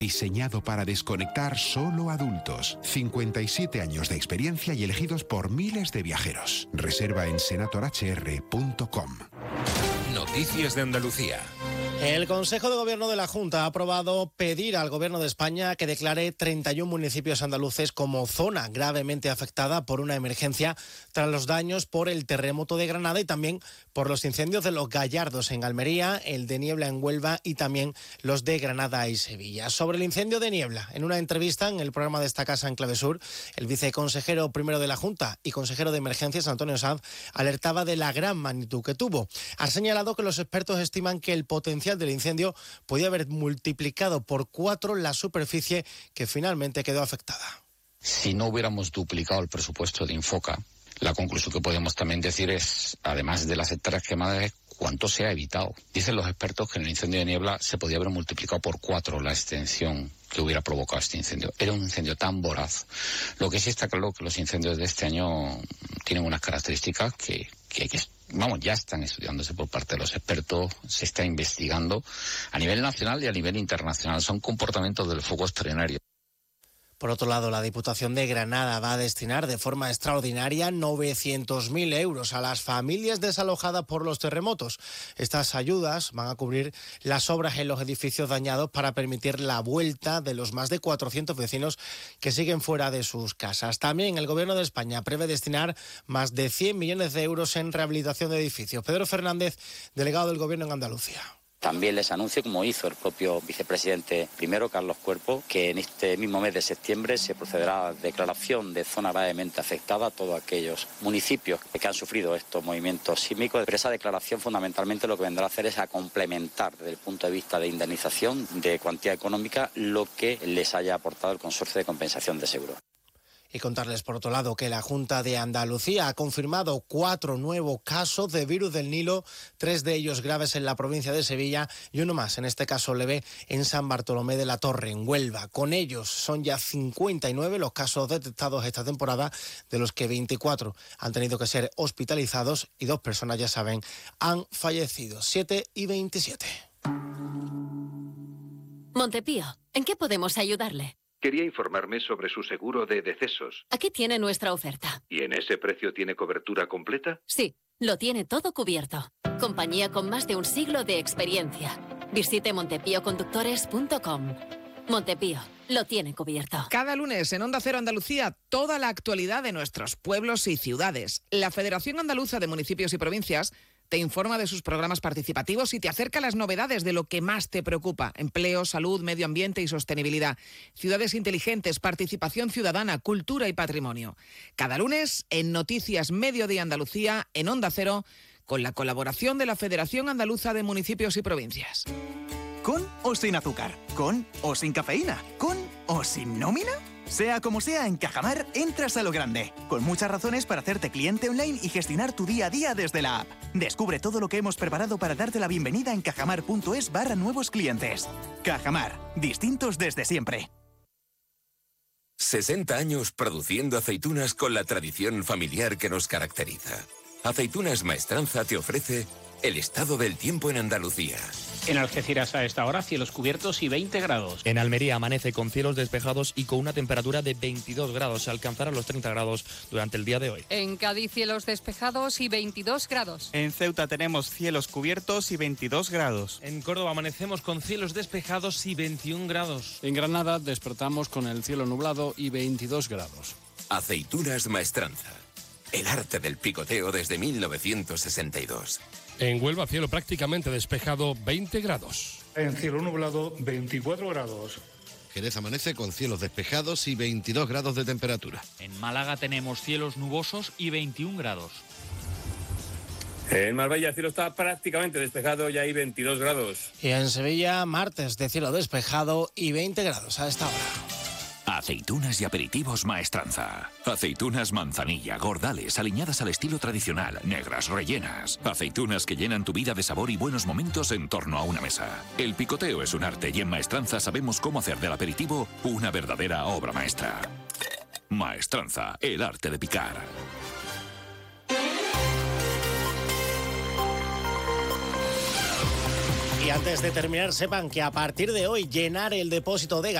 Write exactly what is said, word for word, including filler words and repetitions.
Diseñado para desconectar solo adultos. cincuenta y siete años de experiencia y elegidos por miles de viajeros. Reserva en senator h r punto com. Noticias de Andalucía. El Consejo de Gobierno de la Junta ha aprobado pedir al Gobierno de España que declare treinta y un municipios andaluces como zona gravemente afectada por una emergencia tras los daños por el terremoto de Granada y también por los incendios de los Gallardos en Almería, el de Niebla en Huelva y también los de Granada y Sevilla. Sobre el incendio de Niebla, en una entrevista en el programa de esta casa en Clave Sur, el viceconsejero primero de la Junta y consejero de Emergencias, Antonio Sanz, alertaba de la gran magnitud que tuvo. Ha señalado que los expertos estiman que el potencial del incendio podía haber multiplicado por cuatro la superficie que finalmente quedó afectada. Si no hubiéramos duplicado el presupuesto de Infoca, la conclusión que podemos también decir es, además de las hectáreas quemadas, es cuánto se ha evitado. Dicen los expertos que en el incendio de Niebla se podía haber multiplicado por cuatro la extensión que hubiera provocado este incendio. Era un incendio tan voraz. Lo que sí está claro que los incendios de este año tienen unas características que, que hay que Vamos, ya están estudiándose por parte de los expertos, se está investigando a nivel nacional y a nivel internacional. Son comportamientos del fuego extraordinario. Por otro lado, la Diputación de Granada va a destinar de forma extraordinaria novecientos mil euros a las familias desalojadas por los terremotos. Estas ayudas van a cubrir las obras en los edificios dañados para permitir la vuelta de los más de cuatrocientos vecinos que siguen fuera de sus casas. También el Gobierno de España prevé destinar más de cien millones de euros en rehabilitación de edificios. Pedro Fernández, delegado del Gobierno en Andalucía. También les anuncio, como hizo el propio vicepresidente primero, Carlos Cuerpo, que en este mismo mes de septiembre se procederá a la declaración de zona gravemente afectada a todos aquellos municipios que han sufrido estos movimientos sísmicos. Pero esa declaración fundamentalmente lo que vendrá a hacer es a complementar desde el punto de vista de indemnización de cuantía económica lo que les haya aportado el Consorcio de Compensación de Seguros. Y contarles, por otro lado, que la Junta de Andalucía ha confirmado cuatro nuevos casos de virus del Nilo, tres de ellos graves en la provincia de Sevilla y uno más, en este caso leve, en San Bartolomé de la Torre, en Huelva. Con ellos son ya cincuenta y nueve los casos detectados esta temporada, de los que veinticuatro han tenido que ser hospitalizados y dos personas, ya saben, han fallecido. siete y veintisiete. Montepío, ¿en qué podemos ayudarle? Quería informarme sobre su seguro de decesos. Aquí tiene nuestra oferta. ¿Y en ese precio tiene cobertura completa? Sí, lo tiene todo cubierto. Compañía con más de un siglo de experiencia. Visite montepío conductores punto com. Montepío, lo tiene cubierto. Cada lunes en Onda Cero Andalucía, toda la actualidad de nuestros pueblos y ciudades. La Federación Andaluza de Municipios y Provincias te informa de sus programas participativos y te acerca las novedades de lo que más te preocupa: empleo, salud, medio ambiente y sostenibilidad, ciudades inteligentes, participación ciudadana, cultura y patrimonio. Cada lunes en Noticias Mediodía Andalucía, en Onda Cero, con la colaboración de la Federación Andaluza de Municipios y Provincias. ¿Con o sin azúcar? ¿Con o sin cafeína? ¿Con o sin nómina? Sea como sea, en Cajamar entras a lo grande, con muchas razones para hacerte cliente online y gestionar tu día a día desde la app. Descubre todo lo que hemos preparado para darte la bienvenida en cajamar.es barra nuevos clientes. Cajamar, distintos desde siempre. sesenta años produciendo aceitunas con la tradición familiar que nos caracteriza. Aceitunas Maestranza te ofrece el estado del tiempo en Andalucía. En Algeciras a esta hora cielos cubiertos y veinte grados. En Almería amanece con cielos despejados y con una temperatura de veintidós grados. Se alcanzará los treinta grados durante el día de hoy. En Cádiz cielos despejados y veintidós grados. En Ceuta tenemos cielos cubiertos y veintidós grados. En Córdoba amanecemos con cielos despejados y veintiún grados. En Granada despertamos con el cielo nublado y veintidós grados. Aceitunas Maestranza. El arte del picoteo desde mil novecientos sesenta y dos. En Huelva, cielo prácticamente despejado, veinte grados. En cielo nublado, veinticuatro grados. Jerez amanece con cielos despejados y veintidós grados de temperatura. En Málaga tenemos cielos nubosos y veintiún grados. En Marbella el cielo está prácticamente despejado y hay veintidós grados. Y en Sevilla, martes de cielo despejado y veinte grados a esta hora. Aceitunas y aperitivos Maestranza. Aceitunas manzanilla, gordales, aliñadas al estilo tradicional, negras, rellenas. Aceitunas que llenan tu vida de sabor y buenos momentos en torno a una mesa. El picoteo es un arte y en Maestranza sabemos cómo hacer del aperitivo una verdadera obra maestra. Maestranza, el arte de picar. Y antes de terminar, sepan que a partir de hoy llenar el depósito de